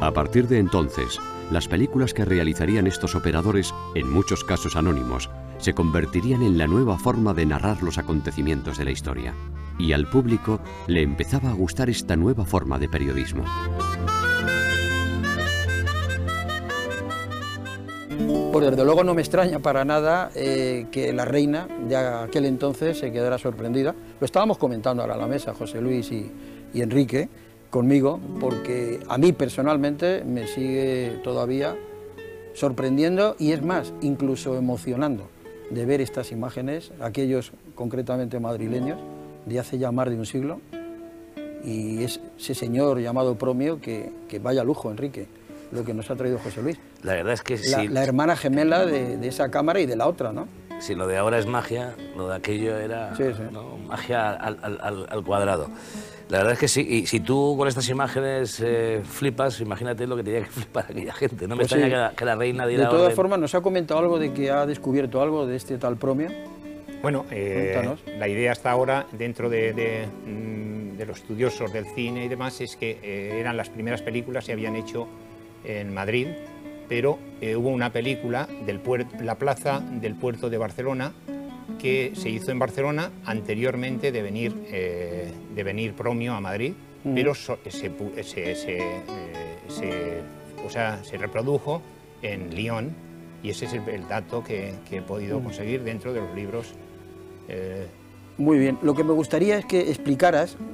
A partir de entonces, las películas que realizarían estos operadores, en muchos casos anónimos, se convertirían en la nueva forma de narrar los acontecimientos de la historia. Y al público le empezaba a gustar esta nueva forma de periodismo. Pues desde luego no me extraña para nada que la reina de aquel entonces se quedara sorprendida. Lo estábamos comentando ahora a la mesa, José Luis y Enrique, conmigo, porque a mí personalmente me sigue todavía sorprendiendo y es más, incluso emocionando de ver estas imágenes, aquellos concretamente madrileños, de hace ya más de un siglo, y ese señor llamado Promio, que vaya lujo, Enrique, lo que nos ha traído José Luis. La verdad es que sí. La hermana gemela de esa cámara y de la otra, ¿no? Si lo de ahora es magia, lo de aquello era sí, sí. ¿no? Magia al cuadrado. La verdad es que sí, y si tú con estas imágenes flipas, imagínate lo que tenía que flipar aquella gente. No me Pues extraña sí. que la reina diera De todas orden. formas, ¿nos ha comentado algo de que ha descubierto algo de este tal Promio? Bueno, la idea hasta ahora, dentro de los estudiosos del cine y demás, es que eran las primeras películas que se habían hecho en Madrid, pero hubo una película La plaza del puerto de Barcelona, que se hizo en Barcelona anteriormente de venir Promio a Madrid, pero se reprodujo en Lyon, y ese es el dato que he podido conseguir dentro de los libros. Muy bien, lo que me gustaría es que explicaras